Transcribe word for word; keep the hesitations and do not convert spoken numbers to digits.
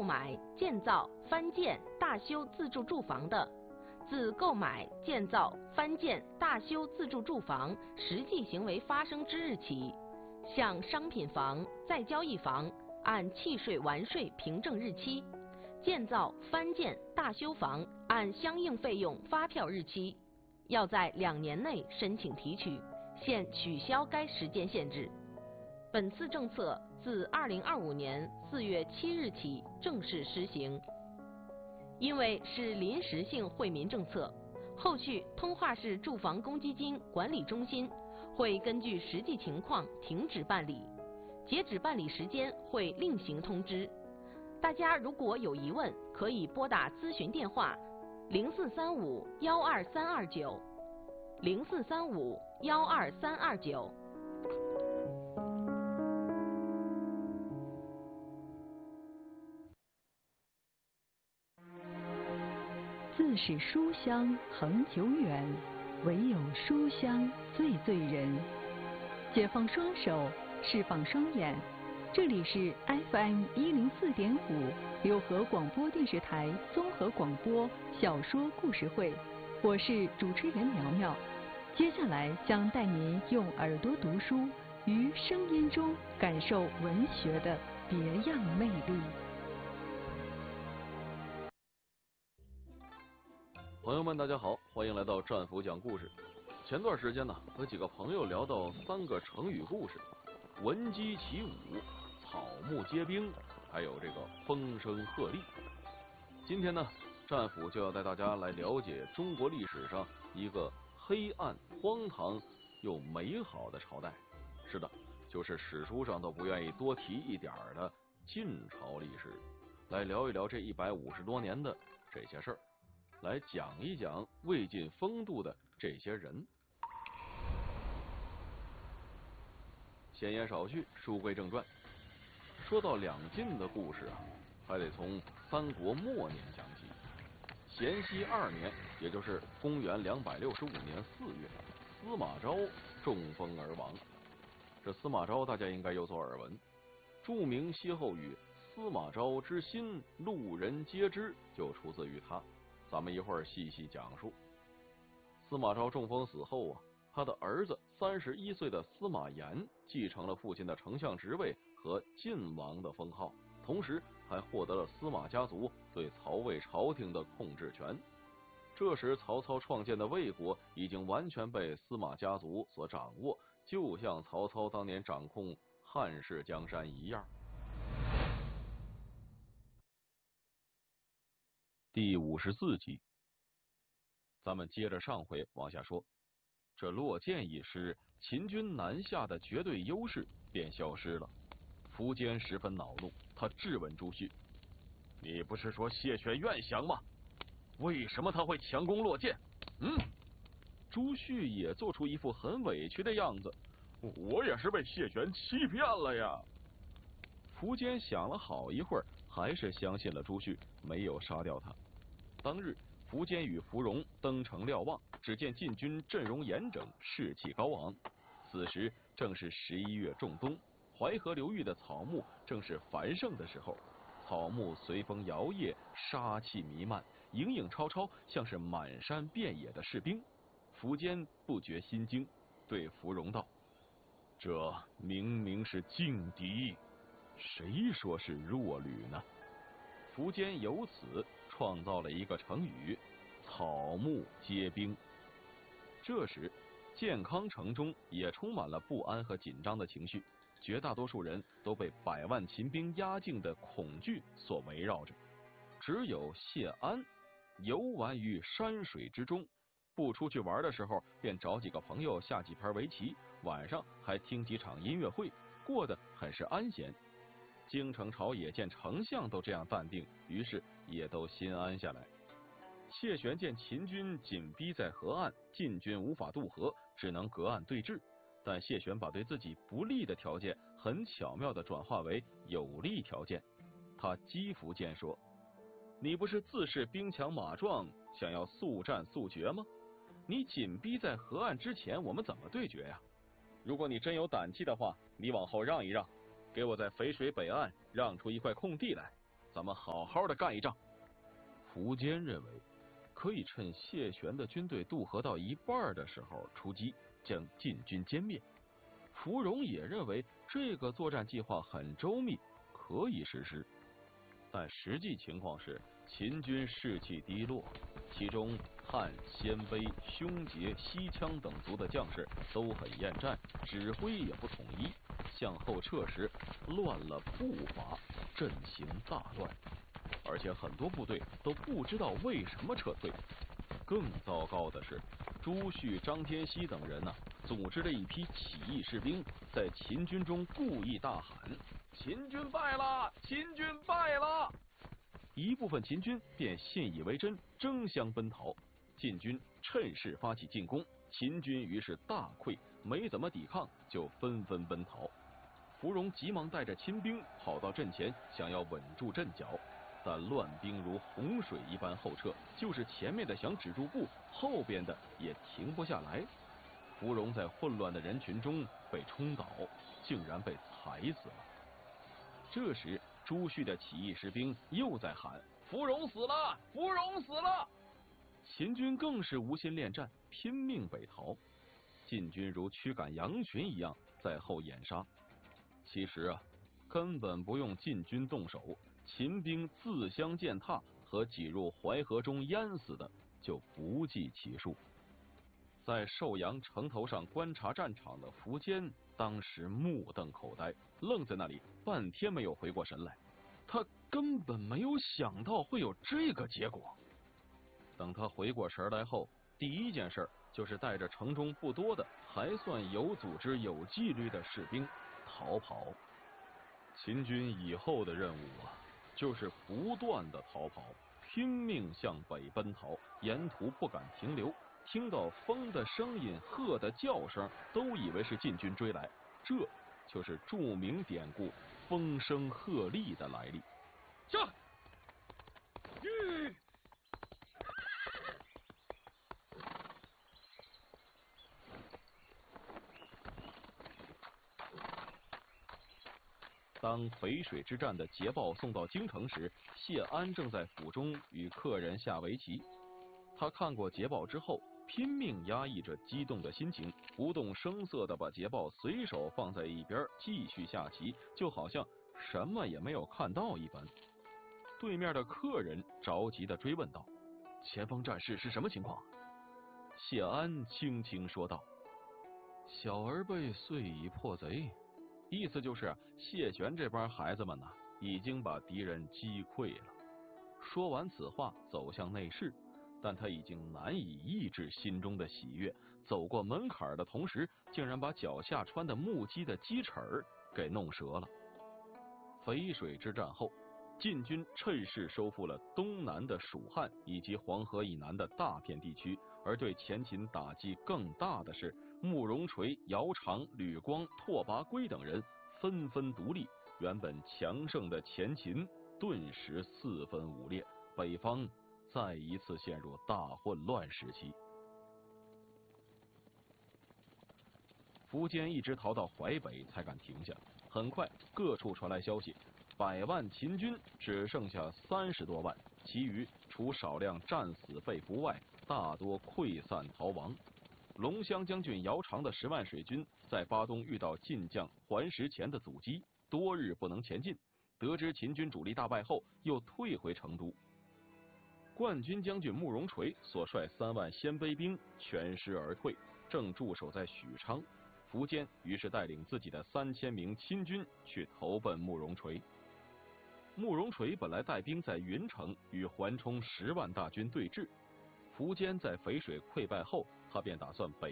买、建造、翻建、大修自住住房的，自购买、建造、翻建、大修自住住房实际行为发生之日起，向商品房、再交易房按契税完税凭证日期，建造、翻建、大修房按相应费用发票日期，要在两年内申请提取，现取消该时间限制。本次政策自二零二五年四月七日起正式施行。因为是临时性惠民政策，后续通化市住房公积金管理中心会根据实际情况停止办理，截止办理时间会另行通知。大家如果有疑问，可以拨打咨询电话零四三五幺二三二九零四三五幺二三二九。 自是书香恒久远，唯有书香最醉人。解放双手，释放双眼，这里是 F M 一零四点五六合广播电视台综合广播小说故事会，我是主持人苗苗。接下来将带您用耳朵读书，于声音中感受文学的别样魅力。 朋友们，大家好，欢迎来到战斧讲故事。前段时间呢，和几个朋友聊到三个成语故事：闻鸡起舞、草木皆兵，还有这个风声鹤唳。今天呢，战斧就要带大家来了解中国历史上一个黑暗、荒唐又美好的朝代。是的，就是史书上都不愿意多提一点的晋朝历史。来聊一聊这一百五十多年的这些事儿。来讲一讲魏晋风度的这些人。闲言少叙，书归正传。说到两晋的故事啊，还得从三国末年讲起。咸熙二年，也就是公元两百六十五年四月，司马昭中风而亡。这司马昭大家应该有所耳闻，著名歇后语“司马昭之心，路人皆知”就出自于他。咱们一会儿细细讲述。司马昭中风死后啊，他的儿子三十一岁的司马炎继承了父亲的丞相职位和晋王的封号，同时还获得了司马家族对曹魏朝廷的控制权。这时曹操创建的魏国已经完全被司马家族所掌握，就像曹操当年掌控汉室江山一样。第五十四集，咱们接着上回往下说。这洛涧一失，秦军南下的绝对优势便消失了。苻坚十分恼怒，他质问朱旭：“你不是说谢玄愿降吗？为什么他会强攻洛涧？”嗯，朱旭也做出一副很委屈的样子：“我也是被谢玄欺骗了呀。”苻坚想了好一会儿，还是相信了朱旭，没有杀掉他。当日，苻坚与芙蓉登城瞭望，只见晋军阵容严整，士气高昂。此时正是十一月仲冬，淮河流域的草木正是繁盛的时候，草木随风摇曳，杀气弥漫，影影绰绰，像是满山遍野的士兵。苻坚不觉心惊，对芙蓉道：“这明明是劲敌，谁说是弱旅呢？”苻坚由此创造了一个成语“草木皆兵”。这时，建康城中也充满了不安和紧张的情绪，绝大多数人都被百万秦兵压境的恐惧所围绕着。只有谢安游玩于山水之中，不出去玩的时候，便找几个朋友下几盘围棋，晚上还听几场音乐会，过得很是安闲。京城朝野见丞相都这样淡定，于是也都心安下来。谢玄见秦军紧逼在河岸，晋军无法渡河，只能隔岸对峙。但谢玄把对自己不利的条件很巧妙地转化为有利条件。他击苻坚说：“你不是自恃兵强马壮，想要速战速决吗？你紧逼在河岸之前，我们怎么对决呀？如果你真有胆气的话，你往后让一让，给我在淝水北岸让出一块空地来， 咱们好好的干一仗。苻坚认为，可以趁谢玄的军队渡河到一半的时候出击，将晋军歼灭。芙蓉也认为这个作战计划很周密，可以实施。但实际情况是，秦军士气低落，其中汉、鲜卑、匈羯、西羌等族的将士都很厌战，指挥也不统一，向后撤时乱了步伐，阵型大乱，而且很多部队都不知道为什么撤退。更糟糕的是，朱旭、张天锡等人呢、啊，组织了一批起义士兵，在秦军中故意大喊：“秦军败了！秦军败了！”一部分秦军便信以为真，争相奔逃。晋军趁势发起进攻，秦军于是大溃，没怎么抵抗，就纷纷奔逃。芙蓉急忙带着亲兵跑到阵前，想要稳住阵脚。但乱兵如洪水一般后撤，就是前面的想止住步，后边的也停不下来。芙蓉在混乱的人群中被冲倒，竟然被踩死了。这时，朱旭的起义士兵又在喊：“芙蓉死了！芙蓉死了！”秦军更是无心恋战，拼命北逃。晋军如驱赶羊群一样在后掩杀。其实啊，根本不用晋军动手，秦兵自相践踏和挤入淮河中淹死的就不计其数。在寿阳城头上观察战场的苻坚，当时目瞪口呆，愣在那里半天没有回过神来。他根本没有想到会有这个结果。等他回过神来后，第一件事就是带着城中不多的还算有组织有纪律的士兵逃跑。秦军以后的任务啊，就是不断的逃跑，拼命向北奔逃，沿途不敢停留。听到风的声音、鹤的叫声，都以为是晋军追来，这就是著名典故“风声鹤唳”的来历。上！吁！当淝水之战的捷报送到京城时，谢安正在府中与客人下围棋。他看过捷报之后，拼命压抑着激动的心情，不动声色地把捷报随手放在一边，继续下棋，就好像什么也没有看到一般。对面的客人着急地追问道：“前方战事是什么情况？”谢安轻轻说道：“小儿辈遂已破贼。”意思就是谢玄这帮孩子们呢，已经把敌人击溃了。说完此话，走向内室，但他已经难以抑制心中的喜悦。走过门槛的同时，竟然把脚下穿的木屐的鸡齿儿给弄折了。淝水之战后，晋军趁势收复了东南的蜀汉以及黄河以南的大片地区，而对前秦打击更大的是，慕容垂、姚苌、吕光、拓跋圭等人纷纷独立，原本强盛的前秦顿时四分五裂，北方再一次陷入大混乱时期。苻坚一直逃到淮北才敢停下，很快各处传来消息，百万秦军只剩下三十多万，其余除少量战死被俘外，大多溃散逃亡。龙骧将军姚苌的十万水军在巴东遇到晋将桓石虔的阻击，多日不能前进。得知秦军主力大败后，又退回成都。冠军将军慕容垂所率三万鲜卑兵全师而退，正驻守在许昌。苻坚于是带领自己的三千名亲军去投奔慕容垂。慕容垂本来带兵在云城与桓冲十万大军对峙，苻坚在淝水溃败后，他便打算北